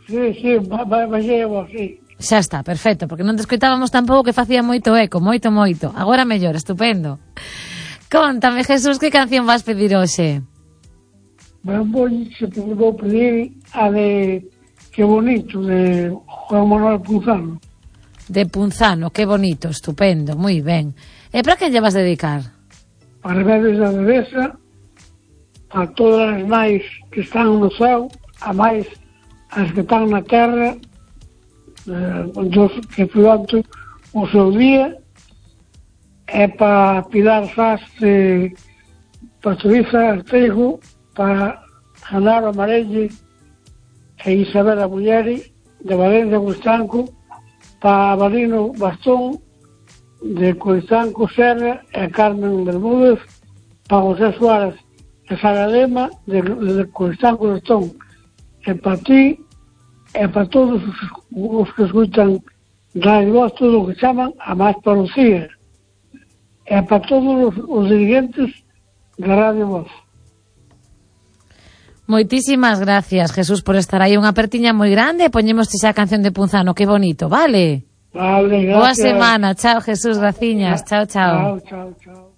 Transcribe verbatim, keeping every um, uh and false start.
Sí, sí, baixei a voz, sí. Xa está, perfecto, porque non te escoitábamos tampouco que facía moito eco, moito, moito. Agora mellor, estupendo. Contame, Jesús, que canción vas pedir hoxe? Ben, vou, se te vou pedir a de Que bonito, de Juan Manuel Punzano. De Punzano, que bonito, estupendo, moi ben. E para quen lle vas dedicar? Para Remedios da Devesa, a todas as máis que están no céu, a máis as que están na terra, eh, dos que pronto o seu día, é para Pilar Sás de Pastoriza Arteijo, para Janaro Amarelle e Isabela Mulleri de Valencia Coistanco, para Avalino Bastón de Coistanco Serra e Carmen Bermúdez, para José Suárez e Sara Lema de, de Coistanco Bastón, e para ti e para todos os, os que escutan Radio Voz, todo o que chaman a máis para Lucía, e para todos os, os dirigentes da Radio Voz. Moitísimas gracias, Jesús, por estar aí. Unha apertiña moi grande e poñemos xa a canción de Punzano, que bonito, vale? Vale, gracias. Boa semana, chao, Jesús, graciñas, chao, chao. Chao, chao, chao.